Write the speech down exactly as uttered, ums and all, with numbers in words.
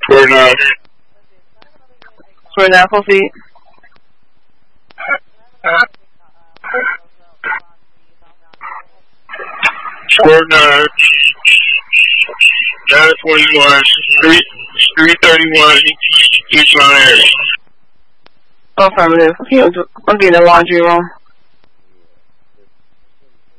forty-nine. forty-nine, four feet. forty-nine. nine forty-one. three, three thirty-one. Each line area. Affirmative. Okay, I'm getting the laundry room.